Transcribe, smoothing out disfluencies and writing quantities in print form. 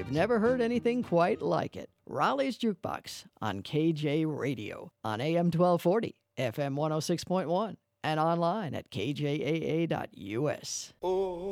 You've never heard anything quite like it. Raleigh's Jukebox on KJ Radio on AM 1240, FM 106.1, and online at kjaa.us. Oh.